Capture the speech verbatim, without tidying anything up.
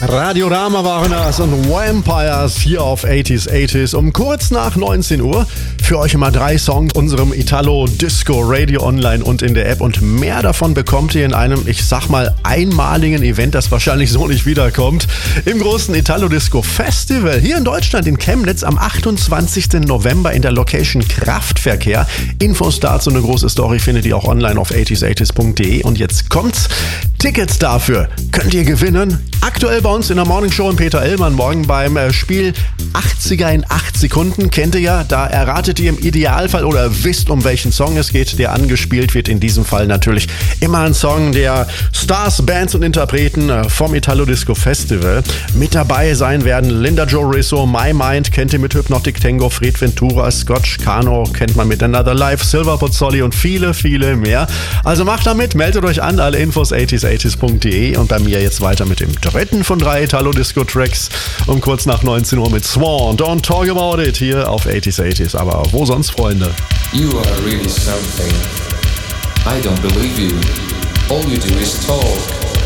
Radiorama waren das und Vampires hier auf achtziger achtziger um kurz nach neunzehn Uhr. Für euch immer drei Songs unserem Italo Disco Radio Online und in der App und mehr davon bekommt ihr in einem, ich sag mal, einmaligen Event, das wahrscheinlich so nicht wiederkommt. Im großen Italo Disco Festival hier in Deutschland in Chemnitz am achtundzwanzigsten November in der Location Kraftverkehr. Infos dazu, eine große Story findet ihr auch online auf achtziger achtziger punkt de und jetzt kommt's. Tickets dafür könnt ihr gewinnen. Aktuell bei uns in der Morning Show in Peter Illmann morgen beim Spiel achtziger in acht Sekunden. Kennt ihr ja, da erratet ihr im Idealfall oder wisst, um welchen Song es geht, der angespielt wird. In diesem Fall natürlich immer ein Song der Stars, Bands und Interpreten vom Italo Disco Festival. Mit dabei sein werden Linda Joe Risso, My Mind, kennt ihr mit Hypnotic Tango, Fred Ventura, Scotch Cano, kennt man mit Another Life, Silver Pozzoli und viele, viele mehr. Also macht damit, meldet euch an, alle Infos achtziger achtziger punkt de und bei mir jetzt weiter mit dem dritten von drei Italo Disco Tracks um kurz nach neunzehn Uhr mit Swan. Don't talk about it hier auf achtziger achtziger. Aber wo sonst, Freunde? You are really something. I don't believe you. All you do is talk.